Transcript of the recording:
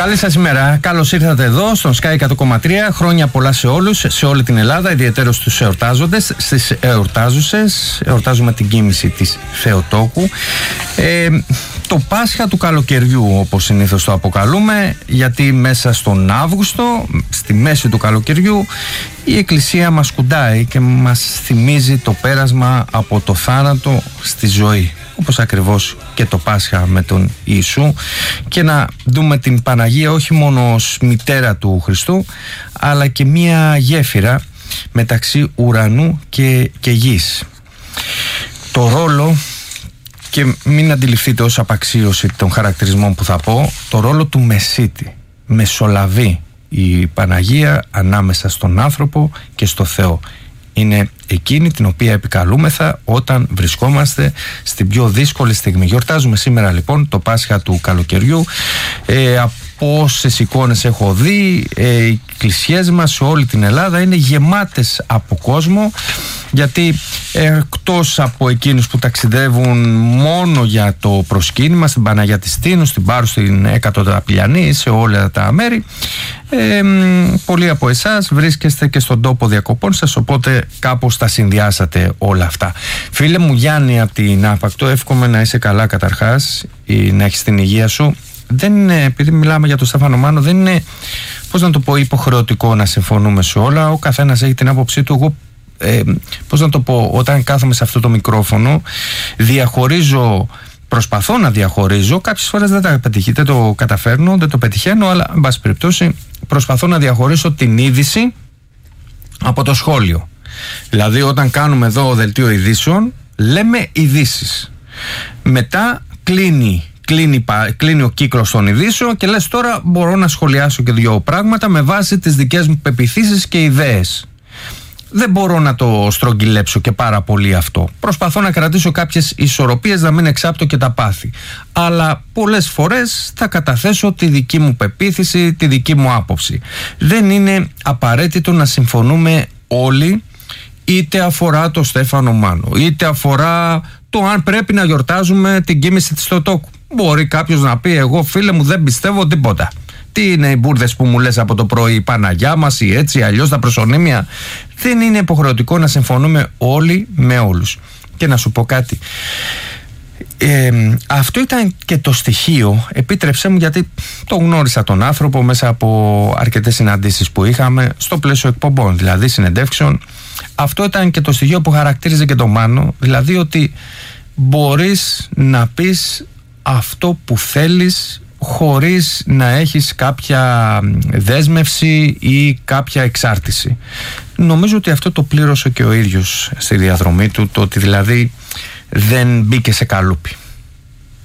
Καλή σας ημέρα. Καλώς ήρθατε εδώ στον Sky 100,3. Χρόνια πολλά σε όλους, σε όλη την Ελλάδα, ιδιαίτερα στους εορτάζοντες, στις εορτάζουσες. Εορτάζουμε την κοίμηση της Θεοτόκου. Το Πάσχα του καλοκαιριού, όπως συνήθως το αποκαλούμε, γιατί μέσα στον Αύγουστο, στη μέση του καλοκαιριού, η Εκκλησία μας κουντάει και μας θυμίζει το πέρασμα από το θάνατο στη ζωή. Όπως ακριβώς και το Πάσχα με τον Ιησού, και να δούμε την Παναγία όχι μόνο ως μητέρα του Χριστού, αλλά και μία γέφυρα μεταξύ ουρανού και γης. Το ρόλο, και μην αντιληφθείτε ως απαξίωση των χαρακτηρισμών που θα πω, το ρόλο του μεσίτη, μεσολαβεί η Παναγία ανάμεσα στον άνθρωπο και στο Θεό. Είναι εκείνη την οποία επικαλούμεθα όταν βρισκόμαστε στην πιο δύσκολη στιγμή. Γιορτάζουμε σήμερα λοιπόν το Πάσχα του καλοκαιριού. Από όσες εικόνες έχω δει, οι εκκλησιές μας σε όλη την Ελλάδα είναι γεμάτες από κόσμο, γιατί εκτός από εκείνους που ταξιδεύουν μόνο για το προσκύνημα, στην Παναγία της Τίνου, στην Πάρου, στην Εκατοταπηλιανή, σε όλα τα μέρη, πολλοί από εσάς βρίσκεστε και στον τόπο διακοπών σας, οπότε κάπως τα συνδυάσατε όλα αυτά. Φίλε μου Γιάννη από την Άφακτο, εύχομαι να είσαι καλά καταρχάς, να έχεις την υγεία σου. Δεν είναι, επειδή μιλάμε για τον Στέφανο Μάνο, δεν είναι, πώς να το πω, υποχρεωτικό να συμφωνούμε σε όλα. Ο καθένας έχει την άποψή του. Εγώ, πώς να το πω, όταν κάθομαι σε αυτό το μικρόφωνο, προσπαθώ να διαχωρίζω. Κάποιες φορές δεν το καταφέρνω, δεν το πετυχαίνω, αλλά εν πάση περιπτώσει προσπαθώ να διαχωρίσω την είδηση από το σχόλιο. Δηλαδή, όταν κάνουμε εδώ δελτίο ειδήσεων, λέμε ειδήσεις. Μετά κλείνει ο κύκλος των ειδήσεων και λες, τώρα μπορώ να σχολιάσω και δύο πράγματα με βάση τις δικές μου πεποιθήσεις και ιδέες. Δεν μπορώ να το στρογγυλέψω και πάρα πολύ αυτό. Προσπαθώ να κρατήσω κάποιες ισορροπίες, να μην εξάπτω και τα πάθη. Αλλά πολλές φορές θα καταθέσω τη δική μου πεποίθηση, τη δική μου άποψη. Δεν είναι απαραίτητο να συμφωνούμε όλοι, είτε αφορά το Στέφανο Μάνο, είτε αφορά το αν πρέπει να γιορτάζουμε την κοίμηση της Θεοτόκου. Μπορεί κάποιος να πει, εγώ φίλε μου δεν πιστεύω τίποτα. Τι είναι οι μπουρδες που μου λες από το πρωί, η Παναγιά μας ή έτσι αλλιώς τα προσωνύμια. Δεν είναι υποχρεωτικό να συμφωνούμε όλοι με όλους. Και να σου πω κάτι, αυτό ήταν και το στοιχείο, επίτρεψέ μου, γιατί το γνώρισα τον άνθρωπο μέσα από αρκετές συναντήσεις που είχαμε στο πλαίσιο εκπομπών, δηλαδή συνεντεύξεων. Αυτό ήταν και το στοιχείο που χαρακτήριζε και τον Μάνο, δηλαδή ότι μπορείς να πεις αυτό που θέλεις χωρίς να έχεις κάποια δέσμευση ή κάποια εξάρτηση. Νομίζω ότι αυτό το πλήρωσε και ο ίδιος στη διαδρομή του, το ότι δηλαδή δεν μπήκε σε καλούπι.